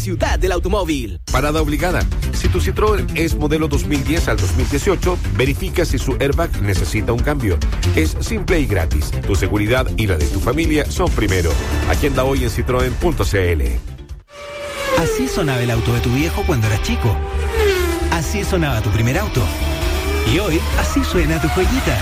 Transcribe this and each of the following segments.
Ciudad del Automóvil. Parada obligada. Si tu Citroën es modelo 2010 al 2018, verifica si su airbag necesita un cambio. Es simple y gratis. Tu seguridad y la de tu familia son primero. Agenda hoy en citroen.cl. Así sonaba el auto de tu viejo cuando eras chico. Así sonaba tu primer auto. Y hoy, así suena tu joyita.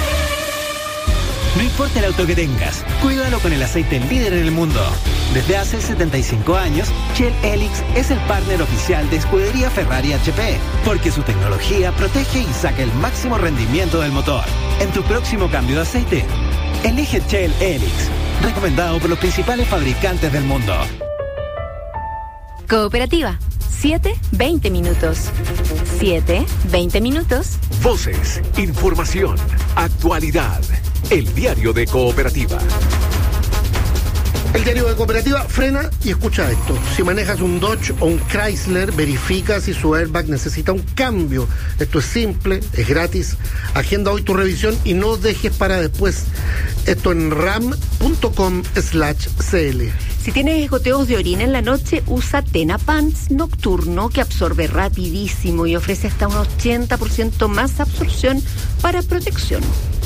No importa el auto que tengas, cuídalo con el aceite líder en el mundo. Desde hace 75 años, Shell Helix es el partner oficial de Escudería Ferrari HP, porque su tecnología protege y saca el máximo rendimiento del motor. En tu próximo cambio de aceite, elige Shell Helix, recomendado por los principales fabricantes del mundo. Cooperativa. 7-20 minutos. 7-20 minutos. Voces, información, actualidad. El diario de Cooperativa. El diario de Cooperativa frena y escucha esto. Si manejas un Dodge o un Chrysler, verifica si su airbag necesita un cambio. Esto es simple, es gratis. Agenda hoy tu revisión y no dejes para después. Esto en ram.com/cl. Si tienes goteos de orina en la noche, usa Tena Pants Nocturno, que absorbe rapidísimo y ofrece hasta un 80% más absorción para protección.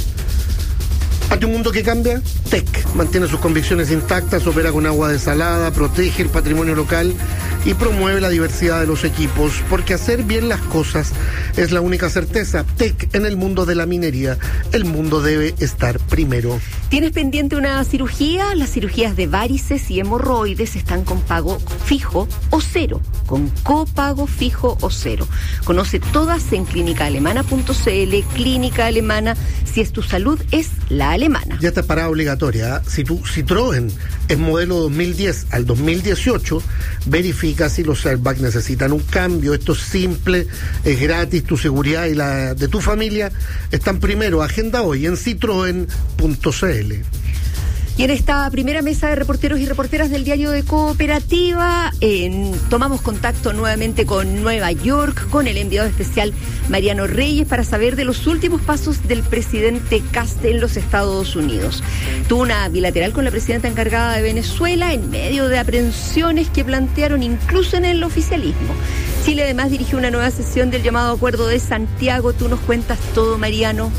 ¿Ante un mundo que cambia? TEC mantiene sus convicciones intactas, opera con agua desalada, protege el patrimonio local y promueve la diversidad de los equipos, porque hacer bien las cosas es la única certeza. TEC en el mundo de la minería, el mundo debe estar primero. ¿Tienes pendiente una cirugía? Las cirugías de varices y hemorroides están con pago fijo o cero, con copago fijo o cero. Conoce todas en clínicaalemana.cl. Clínica Alemana, si es tu salud, es la alemana. Ya está parada obligatoria, ¿eh? Si tu Citroën es modelo 2010 al 2018, verifica si los airbags necesitan un cambio. Esto es simple, es gratis, tu seguridad y la de tu familia están primero. Agenda hoy en citroen.cl. Y en esta primera mesa de reporteros y reporteras del diario de Cooperativa, tomamos contacto nuevamente con Nueva York, con el enviado especial Mariano Reyes, para saber de los últimos pasos del presidente Kast en los Estados Unidos. Tuvo una bilateral con la presidenta encargada de Venezuela en medio de aprehensiones que plantearon incluso en el oficialismo. Chile además dirigió una nueva sesión del llamado Acuerdo de Santiago. Tú nos cuentas todo, Mariano.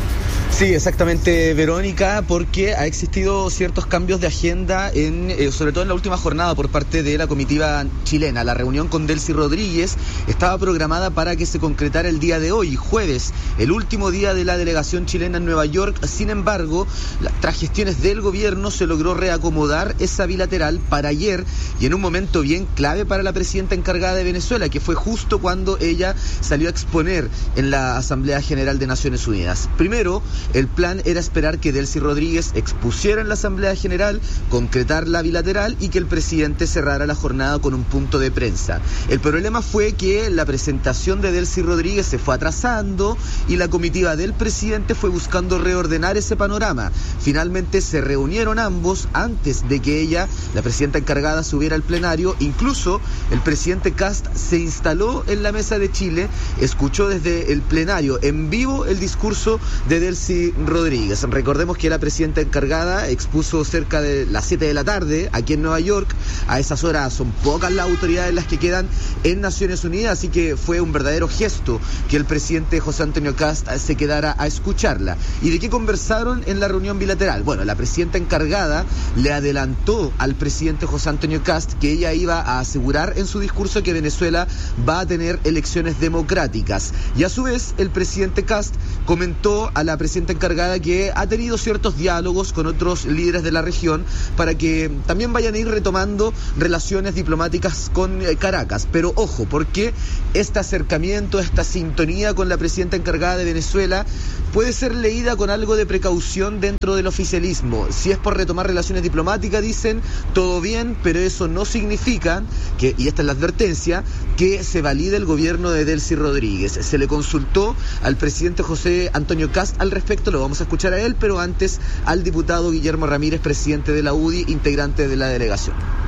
Sí, exactamente, Verónica, porque ha existido ciertos cambios de agenda, sobre todo en la última jornada por parte de la comitiva chilena. La reunión con Delcy Rodríguez estaba programada para que se concretara el día de hoy, jueves, el último día de la delegación chilena en Nueva York. Sin embargo, tras gestiones del gobierno se logró reacomodar esa bilateral para ayer, y en un momento bien clave para la presidenta encargada de Venezuela, que fue justo cuando ella salió a exponer en la Asamblea General de Naciones Unidas. Primero, el plan era esperar que Delcy Rodríguez expusiera en la Asamblea General, concretar la bilateral y que el presidente cerrara la jornada con un punto de prensa. El problema fue que la presentación de Delcy Rodríguez se fue atrasando y la comitiva del presidente fue buscando reordenar ese panorama. Finalmente se reunieron ambos antes de que ella, la presidenta encargada, subiera al plenario. Incluso el presidente Kast se instaló en la mesa de Chile, escuchó desde el plenario en vivo el discurso de Delcy Rodríguez. Recordemos que la presidenta encargada expuso cerca de las 7 de la tarde aquí en Nueva York. A esas horas son pocas las autoridades las que quedan en Naciones Unidas, así que fue un verdadero gesto que el presidente José Antonio Kast se quedara a escucharla. ¿Y de qué conversaron en la reunión bilateral? Bueno, la presidenta encargada le adelantó al presidente José Antonio Kast que ella iba a asegurar en su discurso que Venezuela va a tener elecciones democráticas. Y a su vez, el presidente Kast comentó a la presidenta encargada que ha tenido ciertos diálogos con otros líderes de la región para que también vayan a ir retomando relaciones diplomáticas con Caracas. Pero ojo, porque este acercamiento, esta sintonía con la presidenta encargada de Venezuela puede ser leída con algo de precaución dentro del oficialismo. Si es por retomar relaciones diplomáticas, dicen, todo bien, pero eso no significa que, y esta es la advertencia, que se valide el gobierno de Delcy Rodríguez. Se le consultó al presidente José Antonio Kast al respecto, lo vamos a escuchar a él, pero antes al diputado Guillermo Ramírez, presidente de la UDI, integrante de la delegación.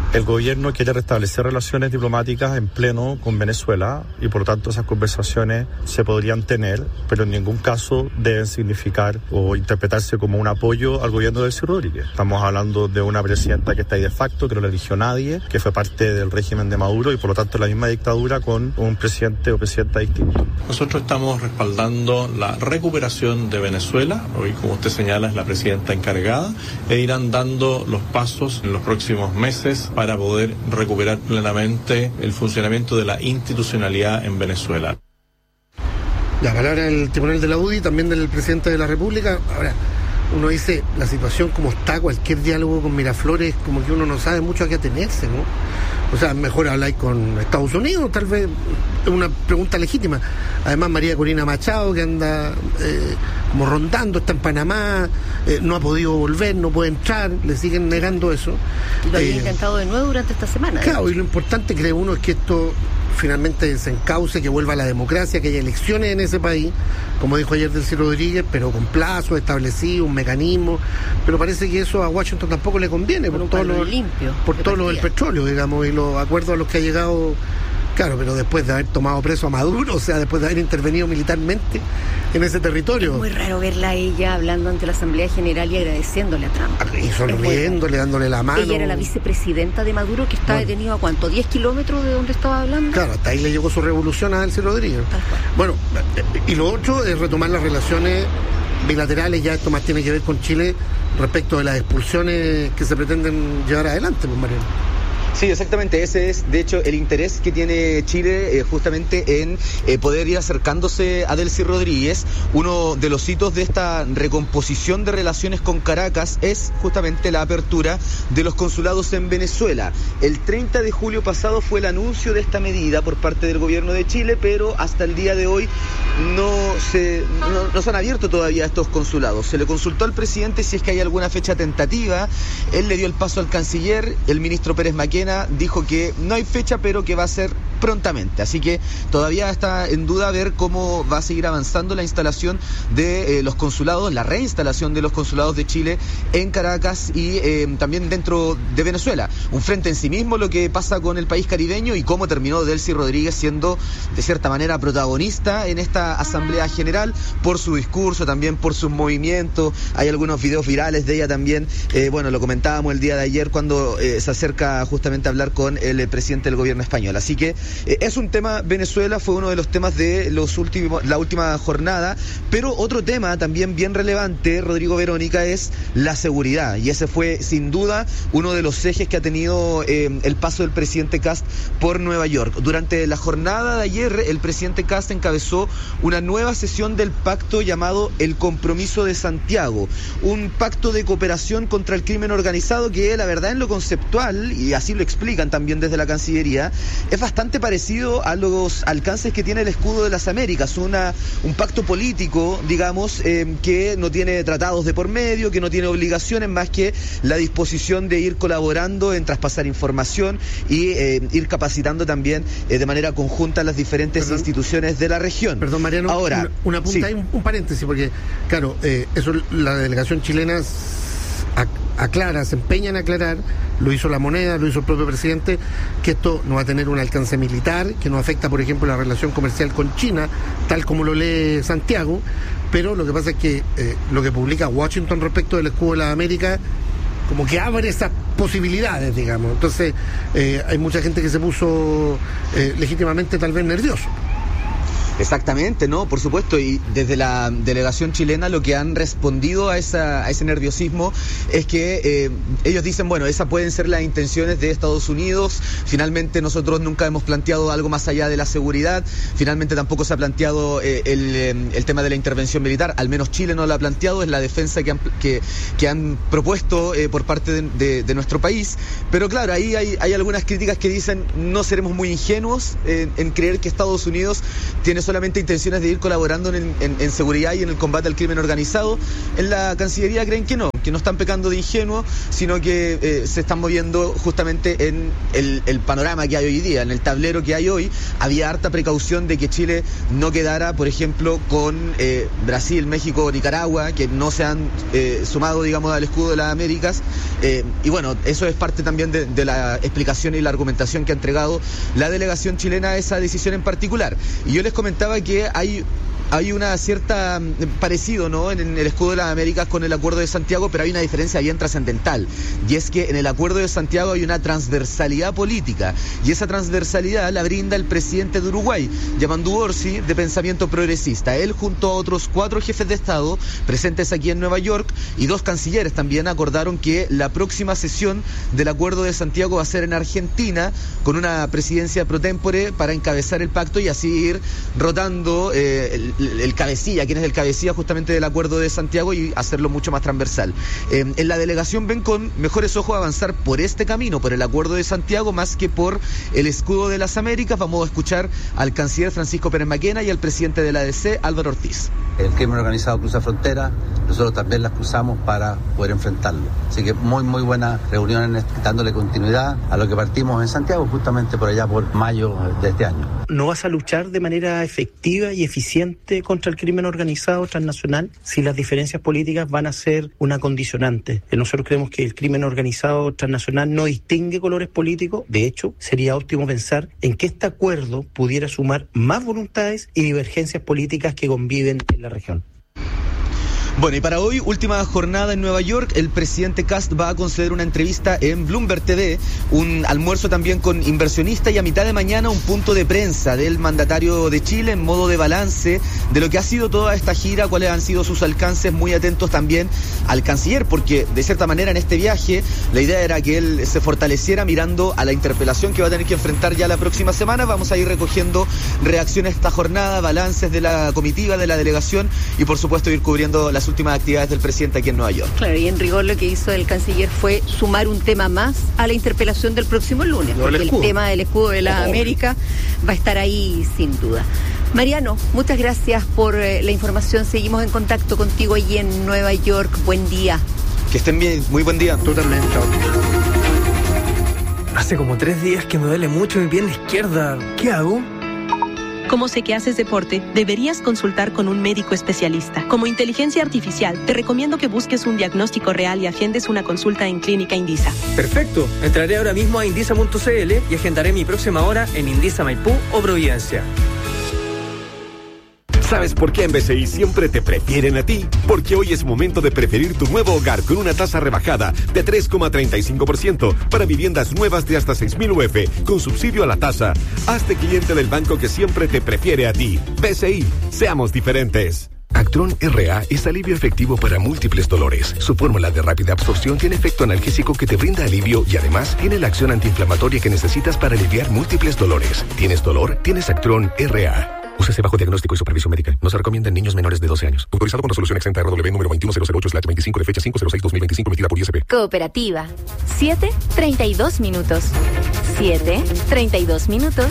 El gobierno quiere restablecer relaciones diplomáticas en pleno con Venezuela y por tanto esas conversaciones se podrían tener, pero en ningún caso deben significar o interpretarse como un apoyo al gobierno de Delcy Rodríguez. Estamos hablando de una presidenta que está ahí de facto, que no la eligió nadie, que fue parte del régimen de Maduro y por lo tanto la misma dictadura con un presidente o presidenta distinto. Nosotros estamos respaldando la recuperación de Venezuela. Hoy, como usted señala, es la presidenta encargada e irán dando los pasos en los próximos meses para poder recuperar plenamente el funcionamiento de la institucionalidad en Venezuela. La palabra del Tribunal de la UDI, también del presidente de la República. Ahora, uno dice, la situación como está, cualquier diálogo con Miraflores, como que uno no sabe mucho a qué atenerse, ¿no? O sea, mejor hablar con Estados Unidos, tal vez es una pregunta legítima. Además, María Corina Machado, que anda como rondando, está en Panamá, no ha podido volver, no puede entrar, le siguen negando eso. Y lo había intentado de nuevo durante esta semana. Claro, y lo importante, cree uno, es que esto finalmente se encauce, que vuelva a la democracia, que haya elecciones en ese país, como dijo ayer Delcy Rodríguez, pero con plazos establecidos, un mecanismo, pero parece que eso a Washington tampoco le conviene por todo lo del petróleo, digamos, y los acuerdos a los que ha llegado, claro, pero después de haber tomado preso a Maduro, o sea, después de haber intervenido militarmente en ese territorio. Es muy raro verla a ella hablando ante la Asamblea General y agradeciéndole a Trump. Y sonriéndole, dándole la mano. Ella era la vicepresidenta de Maduro, que está detenido a ¿cuánto? ¿10 kilómetros de donde estaba hablando? Claro, hasta ahí le llegó su revolución a Delcy Rodríguez. Bueno, y lo otro es retomar las relaciones bilaterales, ya esto más tiene que ver con Chile respecto de las expulsiones que se pretenden llevar adelante, pues, Mariano. Sí, exactamente, ese es de hecho el interés que tiene Chile justamente en poder ir acercándose a Delcy Rodríguez. Uno de los hitos de esta recomposición de relaciones con Caracas es justamente la apertura de los consulados en Venezuela. El 30 de julio pasado fue el anuncio de esta medida por parte del gobierno de Chile, pero hasta el día de hoy no se han abierto todavía estos consulados. Se le consultó al presidente si es que hay alguna fecha tentativa, él le dio el paso al canciller, el ministro Pérez Maquena dijo que no hay fecha, pero que va a ser prontamente. Así que todavía está en duda ver cómo va a seguir avanzando la instalación de los consulados, la reinstalación de los consulados de Chile en Caracas y también dentro de Venezuela. Un frente en sí mismo lo que pasa con el país caribeño y cómo terminó Delcy Rodríguez siendo de cierta manera protagonista en esta Asamblea General por su discurso, también por sus movimientos. Hay algunos videos virales de ella también. Bueno, lo comentábamos el día de ayer cuando se acerca justamente a hablar con el presidente del gobierno español. Así que es un tema, Venezuela fue uno de los temas de la última jornada, pero otro tema también bien relevante, Rodrigo, Verónica, es la seguridad, y ese fue sin duda uno de los ejes que ha tenido el paso del presidente Kast por Nueva York. Durante la jornada de ayer, el presidente Kast encabezó una nueva sesión del pacto llamado El Compromiso de Santiago, un pacto de cooperación contra el crimen organizado que la verdad en lo conceptual, y así lo explican también desde la Cancillería, es bastante parecido a los alcances que tiene el Escudo de las Américas, un pacto político, digamos, que no tiene tratados de por medio, que no tiene obligaciones más que la disposición de ir colaborando en traspasar información y ir capacitando también de manera conjunta las diferentes instituciones de la región. Perdón, Mariano, ahora, una punta, sí. Un paréntesis, porque claro, eso la delegación chilena aclara, se empeña en aclarar, lo hizo La Moneda, lo hizo el propio presidente, que esto no va a tener un alcance militar, que no afecta, por ejemplo, la relación comercial con China, tal como lo lee Santiago, pero lo que pasa es que lo que publica Washington respecto del Escudo de las Américas como que abre esas posibilidades, digamos. Entonces hay mucha gente que se puso legítimamente tal vez nervioso. Exactamente, ¿no? Por supuesto, y desde la delegación chilena lo que han respondido a ese nerviosismo es que ellos dicen, bueno, esas pueden ser las intenciones de Estados Unidos, finalmente nosotros nunca hemos planteado algo más allá de la seguridad, finalmente tampoco se ha planteado el tema de la intervención militar, al menos Chile no lo ha planteado, es la defensa que han propuesto por parte de nuestro país, pero claro, ahí hay algunas críticas que dicen, no seremos muy ingenuos en creer que Estados Unidos tiene solamente intenciones de ir colaborando en seguridad y en el combate al crimen organizado. En la Cancillería creen que no, que no están pecando de ingenuos, sino que se están moviendo justamente en el panorama que hay hoy día, en el tablero que hay hoy. Había harta precaución de que Chile no quedara, por ejemplo, con Brasil, México, Nicaragua, que no se han sumado, digamos, al escudo de las Américas. Y bueno, eso es parte también de la explicación y la argumentación que ha entregado la delegación chilena a esa decisión en particular. Y yo les comentaba que hay una cierta parecido, ¿no?, en el escudo de las Américas con el Acuerdo de Santiago, pero hay una diferencia bien trascendental, y es que en el Acuerdo de Santiago hay una transversalidad política, y esa transversalidad la brinda el presidente de Uruguay, Yamandu Orsi, de pensamiento progresista. Él, junto a otros 4 jefes de Estado presentes aquí en Nueva York y 2 cancilleres también, acordaron que la próxima sesión del Acuerdo de Santiago va a ser en Argentina, con una presidencia pro tempore para encabezar el pacto y así ir rotando el cabecilla, quien es el cabecilla justamente del Acuerdo de Santiago, y hacerlo mucho más transversal. En la delegación ven con mejores ojos avanzar por este camino, por el Acuerdo de Santiago, más que por el escudo de las Américas. Vamos a escuchar al canciller Francisco Pérez Maquena y al presidente de la ADC, Álvaro Ortiz. El crimen organizado cruza fronteras, nosotros también las cruzamos para poder enfrentarlo. Así que muy buena reunión, dándole continuidad a lo que partimos en Santiago, justamente por allá por mayo de este año. ¿No vas a luchar de manera efectiva y eficiente contra el crimen organizado transnacional si las diferencias políticas van a ser una condicionante? Nosotros creemos que el crimen organizado transnacional no distingue colores políticos. De hecho, sería óptimo pensar en que este acuerdo pudiera sumar más voluntades y divergencias políticas que conviven en la región. Bueno, y para hoy, última jornada en Nueva York, el presidente Kast va a conceder una entrevista en Bloomberg TV, un almuerzo también con inversionistas, y a mitad de mañana un punto de prensa del mandatario de Chile en modo de balance de lo que ha sido toda esta gira, cuáles han sido sus alcances, muy atentos también al canciller, porque de cierta manera en este viaje la idea era que él se fortaleciera mirando a la interpelación que va a tener que enfrentar ya la próxima semana. Vamos a ir recogiendo reacciones a esta jornada, balances de la comitiva, de la delegación, y por supuesto ir cubriendo las últimas actividades del presidente aquí en Nueva York. Claro, y en rigor lo que hizo el canciller fue sumar un tema más a la interpelación del próximo lunes, porque el tema del escudo de la América va a estar ahí sin duda. Mariano, muchas gracias por la información. Seguimos en contacto contigo allí en Nueva York. Buen día. Que estén bien, muy buen día. Tú también, chao. Hace como 3 días que me duele mucho mi pierna izquierda. ¿Qué hago? Como sé que haces deporte, deberías consultar con un médico especialista. Como inteligencia artificial, te recomiendo que busques un diagnóstico real y agendes una consulta en Clínica Indisa. Perfecto. Entraré ahora mismo a indisa.cl y agendaré mi próxima hora en Indisa Maipú o Providencia. ¿Sabes por qué en BCI siempre te prefieren a ti? Porque hoy es momento de preferir tu nuevo hogar con una tasa rebajada de 3,35% para viviendas nuevas de hasta 6.000 UF con subsidio a la tasa. Hazte cliente del banco que siempre te prefiere a ti. BCI, seamos diferentes. Actron RA es alivio efectivo para múltiples dolores. Su fórmula de rápida absorción tiene efecto analgésico que te brinda alivio y además tiene la acción antiinflamatoria que necesitas para aliviar múltiples dolores. ¿Tienes dolor? Tienes Actron RA. Úsese bajo diagnóstico y supervisión médica. No se recomienda en niños menores de 12 años. Autorizado con resolución exenta RW número 21008/25 de fecha 5/06/2025 emitida por ISP. Cooperativa. 7:32 minutos. 7:32 minutos.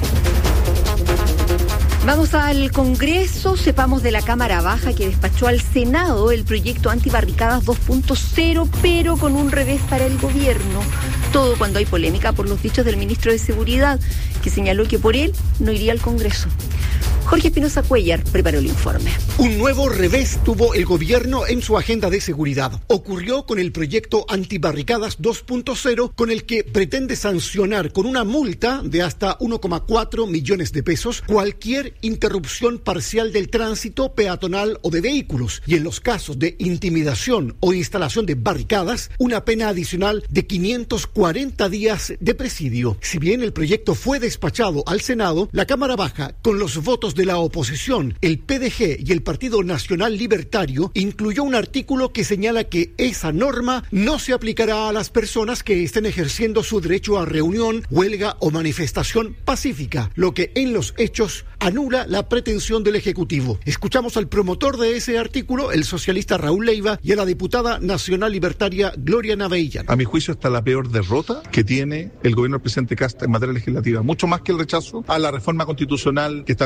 Vamos al Congreso. Sepamos de la Cámara Baja que despachó al Senado el proyecto Antibarricadas 2.0, pero con un revés para el gobierno. Todo cuando hay polémica por los dichos del ministro de Seguridad, que señaló que por él no iría al Congreso. Jorge Espinosa Cuellar preparó el informe. Un nuevo revés tuvo el gobierno en su agenda de seguridad. Ocurrió con el proyecto Antibarricadas 2.0, con el que pretende sancionar con una multa de hasta 1,4 millones de pesos cualquier interrupción parcial del tránsito peatonal o de vehículos, y en los casos de intimidación o instalación de barricadas, una pena adicional de 540 días de presidio. Si bien el proyecto fue despachado al Senado, la Cámara Baja, con los votos de la oposición, el PDG y el Partido Nacional Libertario, incluyó un artículo que señala que esa norma no se aplicará a las personas que estén ejerciendo su derecho a reunión, huelga o manifestación pacífica, lo que en los hechos anula la pretensión del Ejecutivo. Escuchamos al promotor de ese artículo, el socialista Raúl Leiva, y a la diputada nacional libertaria Gloria Navellán. A mi juicio, esta es la peor derrota que tiene el gobierno del presidente Kast en materia legislativa, mucho más que el rechazo a la reforma constitucional que establecía esta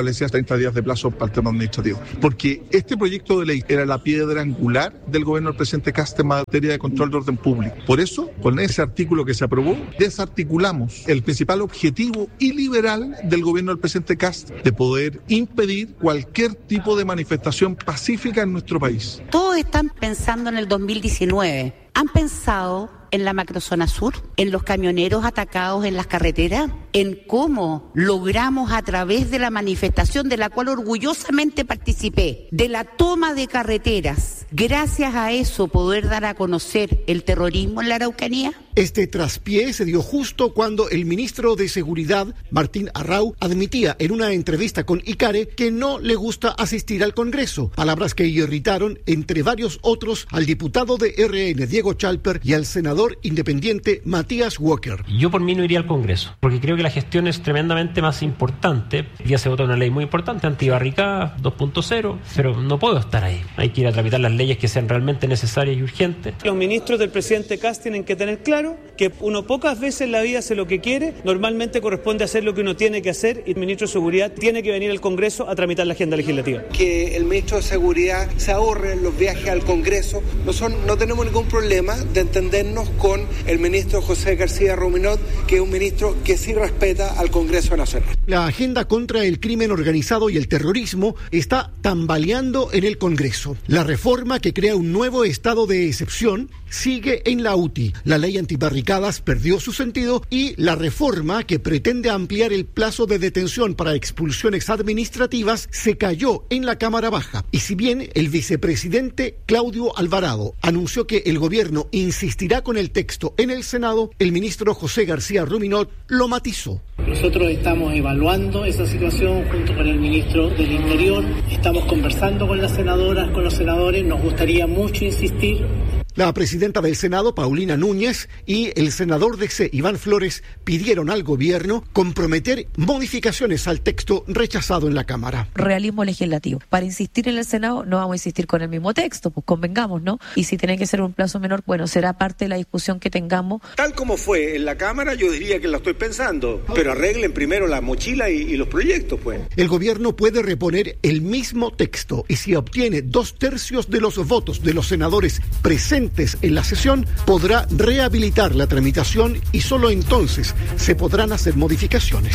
30 días de plazo para el tema administrativo. Porque este proyecto de ley era la piedra angular del gobierno del presidente Kast en materia de control de orden público. Por eso, con ese artículo que se aprobó, desarticulamos el principal objetivo iliberal del gobierno del presidente Kast de poder impedir cualquier tipo de manifestación pacífica en nuestro país. Todos están pensando en el 2019. ¿Han pensado en la macrozona sur, en los camioneros atacados en las carreteras, en cómo logramos a través de la manifestación de la cual orgullosamente participé, de la toma de carreteras, gracias a eso poder dar a conocer el terrorismo en la Araucanía? Este traspié se dio justo cuando el ministro de Seguridad, Martín Arrau, admitía en una entrevista con Icare que no le gusta asistir al Congreso, palabras que irritaron, entre varios otros, al diputado de RN, Diego Chalper, y al senador independiente Matías Walker. Yo por mí no iría al Congreso, porque creo que la gestión es tremendamente más importante. Ya se votó una ley muy importante, antibarricadas 2.0, pero no puedo estar ahí. Hay que ir a tramitar las leyes que sean realmente necesarias y urgentes. Los ministros del presidente Kast tienen que tener claro que uno pocas veces en la vida hace lo que quiere, normalmente corresponde hacer lo que uno tiene que hacer, y el ministro de Seguridad tiene que venir al Congreso a tramitar la agenda legislativa. Que el ministro de Seguridad se ahorre los viajes al Congreso, no tenemos ningún problema de entendernos con el ministro José García Ruminot, que es un ministro que sí respeta al Congreso Nacional. La agenda contra el crimen organizado y el terrorismo está tambaleando en el Congreso. La reforma que crea un nuevo estado de excepción sigue en la UTI. La ley antibarricadas perdió su sentido y la reforma que pretende ampliar el plazo de detención para expulsiones administrativas se cayó en la Cámara Baja. Y si bien el vicepresidente Claudio Alvarado anunció que el gobierno insistirá con el texto en el Senado, el ministro José García Ruminot lo matizó. Nosotros estamos evaluando esa situación junto con el ministro del Interior, estamos conversando con las senadoras, con los senadores, nos gustaría mucho insistir. La presidenta del Senado, Paulina Núñez, y el senador de C, Iván Flores, pidieron al gobierno comprometer modificaciones al texto rechazado en la Cámara. Realismo legislativo. Para insistir en el Senado no vamos a insistir con el mismo texto, pues convengamos, ¿no? Y si tiene que ser un plazo menor, bueno, será parte de la discusión que tengamos. Tal como fue en la Cámara, yo diría que la estoy pensando, pero arreglen primero la mochila y los proyectos, pues. El gobierno puede reponer el mismo texto y si obtiene 2/3 de los votos de los senadores presentes en la sesión, podrá rehabilitar la tramitación y solo entonces se podrán hacer modificaciones.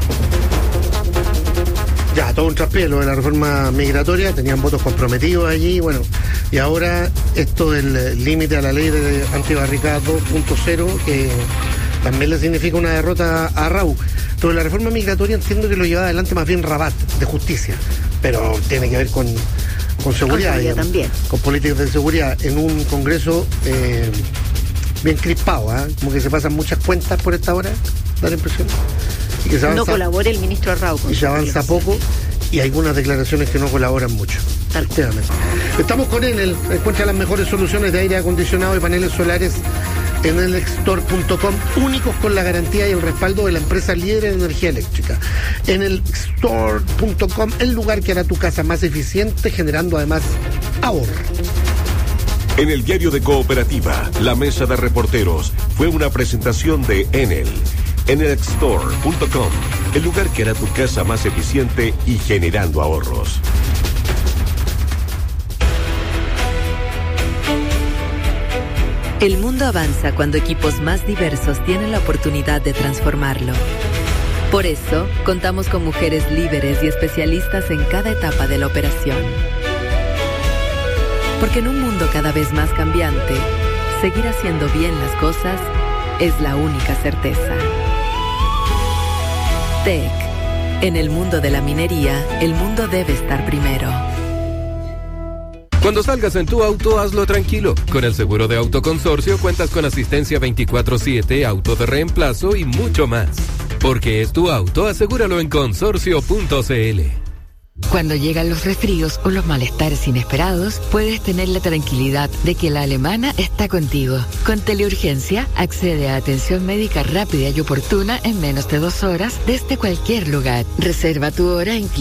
Ya, todo un traspié lo de la reforma migratoria, tenían votos comprometidos allí, bueno, y ahora esto del límite a la ley de antibarricadas 2.0, que también le significa una derrota a Arrau. Pero la reforma migratoria entiendo que lo lleva adelante más bien Rabat, de justicia, pero tiene que ver con seguridad, digamos, también. Con políticas de seguridad, en un Congreso bien crispado, como que se pasan muchas cuentas por esta hora, da la impresión. Y que se avanza, no colabora el ministro Arrau. Y se avanza poco, y hay algunas declaraciones que no colaboran mucho. Estamos con Enel, encuentra las mejores soluciones de aire acondicionado y paneles solares en enelstore.com, únicos con la garantía y el respaldo de la empresa líder en energía eléctrica. Enelstore.com, el lugar que hará tu casa más eficiente, generando además ahorro. En el diario de Cooperativa, la mesa de reporteros fue una presentación de Enel. Enelstore.com, el lugar que hará tu casa más eficiente y generando ahorros. El mundo avanza cuando equipos más diversos tienen la oportunidad de transformarlo. Por eso, contamos con mujeres líderes y especialistas en cada etapa de la operación. Porque en un mundo cada vez más cambiante, seguir haciendo bien las cosas es la única certeza. TEC. En el mundo de la minería, el mundo debe estar primero. Cuando salgas en tu auto, hazlo tranquilo. Con el seguro de Autoconsorcio cuentas con asistencia 24/7, auto de reemplazo y mucho más. Porque es tu auto, asegúralo en consorcio.cl. Cuando llegan los resfríos o los malestares inesperados, puedes tener la tranquilidad de que la Alemana está contigo. Con Teleurgencia, accede a atención médica rápida y oportuna en menos de 2 horas desde cualquier lugar. Reserva tu hora en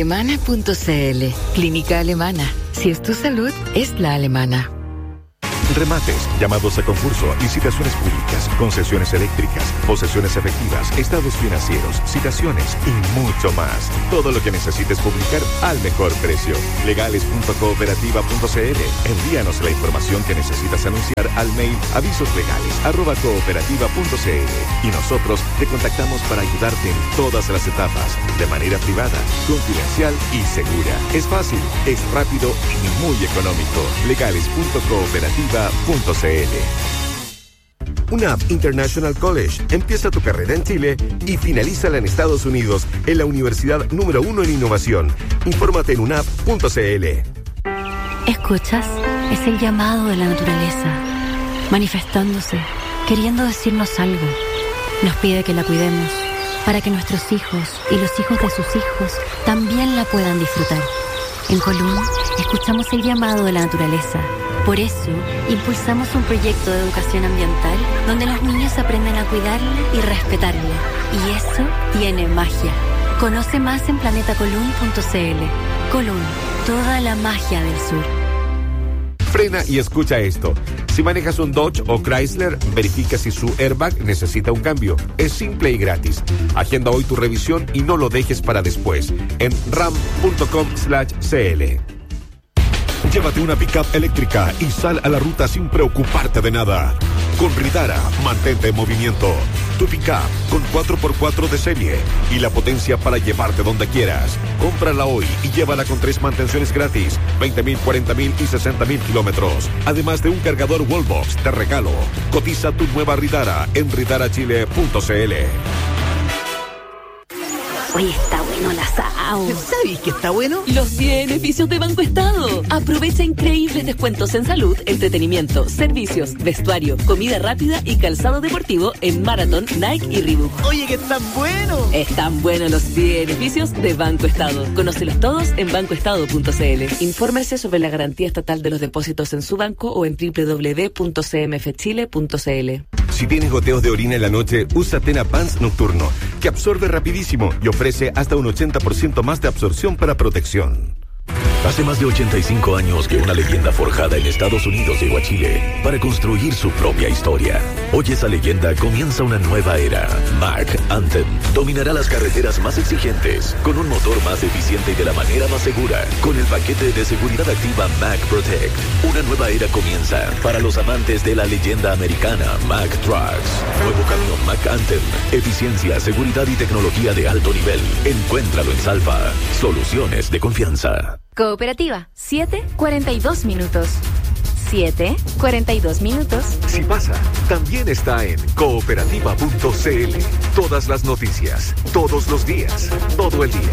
clínicaalemana.cl. Clínica Alemana. Si es tu salud, es la alemana. remates, llamados a concurso, licitaciones públicas, concesiones eléctricas, posesiones efectivas, estados financieros, citaciones y mucho más. Todo lo que necesites publicar al mejor precio. Legales.cooperativa.cl. Envíanos la información que necesitas anunciar al mail avisoslegales@cooperativa.cl y nosotros te contactamos para ayudarte en todas las etapas, de manera privada, confidencial y segura. Es fácil, es rápido y muy económico. Legales.cooperativa.cl. UNAP International College. Empieza tu carrera en Chile y finalízala en Estados Unidos en la universidad número 1 en innovación. Infórmate en unap.cl. ¿Escuchas? Es el llamado de la naturaleza, manifestándose, queriendo decirnos algo. Nos pide que la cuidemos, para que nuestros hijos y los hijos de sus hijos también la puedan disfrutar. En Colún, escuchamos el llamado de la naturaleza. Por eso, impulsamos un proyecto de educación ambiental donde los niños aprenden a cuidarla y respetarla. Y eso tiene magia. Conoce más en planetacolún.cl. Colún, toda la magia del sur. Frena y escucha esto. Si manejas un Dodge o Chrysler, verifica si su airbag necesita un cambio. Es simple y gratis. Agenda hoy tu revisión y no lo dejes para después en ram.com/cl. Llévate una pickup eléctrica y sal a la ruta sin preocuparte de nada. Con Ridara, mantente en movimiento. Tu pickup con 4x4 de serie y la potencia para llevarte donde quieras. Cómprala hoy y llévala con 3 mantenciones gratis, 20.000, 40.000 y 60.000 kilómetros. Además de un cargador Wallbox de regalo. Cotiza tu nueva Ridara en ridarachile.cl. Oye, está bueno el asado. ¿Sabes que está bueno? Los beneficios de Banco Estado. Aprovecha increíbles descuentos en salud, entretenimiento, servicios, vestuario, comida rápida y calzado deportivo en Marathon, Nike y Reebok. Oye, que están buenos. Están buenos los beneficios de Banco Estado. Conócelos todos en bancoestado.cl. Infórmese sobre la garantía estatal de los depósitos en su banco o en www.cmfchile.cl. Si tienes goteos de orina en la noche, usa Tena Pants Nocturno, que absorbe rapidísimo y ofrece hasta un 80% más de absorción para protección. Hace más de 85 años que una leyenda forjada en Estados Unidos llegó a Chile para construir su propia historia. Hoy esa leyenda comienza una nueva era. Mack Anthem dominará las carreteras más exigentes con un motor más eficiente y de la manera más segura. Con el paquete de seguridad activa Mack Protect, una nueva era comienza para los amantes de la leyenda americana Mack Trucks. Nuevo camión Mack Anthem, eficiencia, seguridad y tecnología de alto nivel. Encuéntralo en Salfa. Soluciones de confianza. Cooperativa, 7:42 minutos. 7:42 minutos. Si pasa, también está en cooperativa.cl. Todas las noticias, todos los días, todo el día.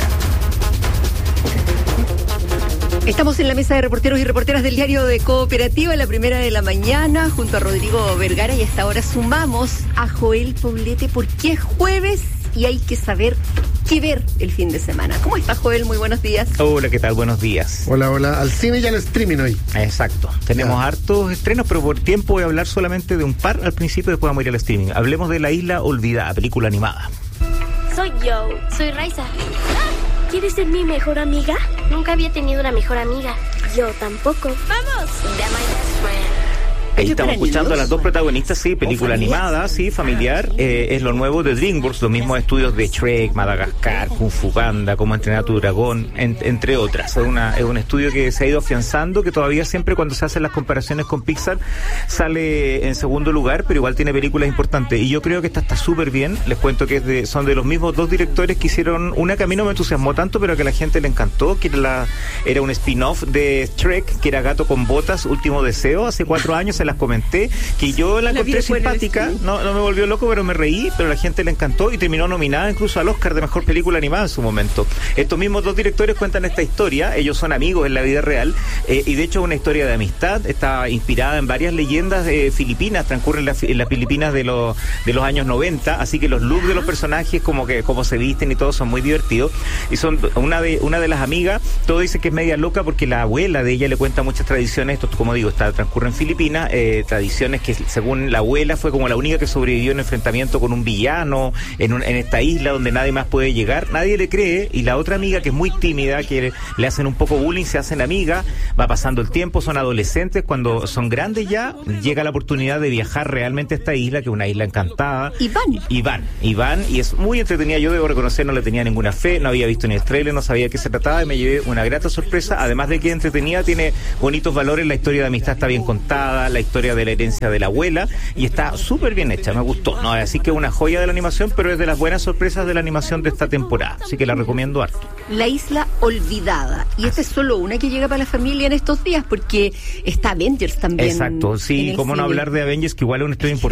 Estamos en la mesa de reporteros y reporteras del diario de Cooperativa, la primera de la mañana, junto a Rodrigo Vergara, y hasta ahora sumamos a Joel Poblete porque es jueves y hay que saber qué ver el fin de semana. ¿Cómo está, Joel? Muy buenos días. Hola, ¿qué tal? Buenos días. Hola, hola. Al cine y al streaming hoy. Exacto. Tenemos hartos estrenos, pero por tiempo voy a hablar solamente de un par al principio, después vamos a ir al streaming. Hablemos de La Isla Olvidada, película animada. Soy yo. Soy Raiza. ¿Quieres ser mi mejor amiga? Nunca había tenido una mejor amiga. Yo tampoco. ¡Vamos! Ahí estamos escuchando a las dos protagonistas, sí, película animada, sí, familiar, es lo nuevo de DreamWorks, los mismos estudios de Shrek, Madagascar, Kung Fu Panda, Cómo entrenar a tu dragón, entre otras. Es un estudio que se ha ido afianzando, que todavía siempre cuando se hacen las comparaciones con Pixar sale en segundo lugar, pero igual tiene películas importantes, y yo creo que esta está súper bien. Les cuento que son de los mismos dos directores que hicieron una que a mí no me entusiasmó tanto, pero que a la gente le encantó, que era un spin-off de Shrek, que era Gato con Botas, Último Deseo, hace 4 años se las comenté, que yo la encontré simpática, no me volvió loco, pero me reí, pero a la gente le encantó y terminó nominada incluso al Oscar de Mejor Película Animada en su momento. Estos mismos dos directores cuentan esta historia, ellos son amigos en la vida real, y de hecho es una historia de amistad, está inspirada en varias leyendas filipinas, transcurren en las Filipinas de los años 90, así que los looks de los personajes, como se visten y todo, son muy divertidos, y son una de las amigas, todo dice que es media loca porque la abuela de ella le cuenta muchas tradiciones, esto como digo, transcurre en Filipinas, tradiciones que según la abuela fue como la única que sobrevivió en enfrentamiento con un villano en esta isla donde nadie más puede llegar. Nadie le cree, y la otra amiga, que es muy tímida, que le hacen un poco bullying, se hacen amiga, va pasando el tiempo, son adolescentes, cuando son grandes ya llega la oportunidad de viajar realmente a esta isla, que es una isla encantada. Iván, y es muy entretenida. Yo debo reconocer, no le tenía ninguna fe, no había visto ni el trailer, no sabía de qué se trataba, y me llevé una grata sorpresa, además de que entretenida, tiene bonitos valores, la historia de amistad está bien contada, la historia de la herencia de la abuela, y está súper bien hecha, me gustó, ¿no? Así que una joya de la animación, pero es de las buenas sorpresas de la animación de esta temporada, así que la recomiendo harto. La Isla Olvidada, y esta es solo una que llega para la familia en estos días, porque está Avengers también. Exacto, sí, cómo no hablar de Avengers, que igual es una historia importante.